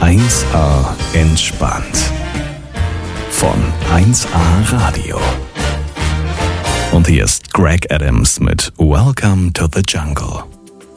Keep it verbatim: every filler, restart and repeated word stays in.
eins A entspannt. Von eins A Radio. Und hier ist Greg Adams mit Welcome to the Jungle.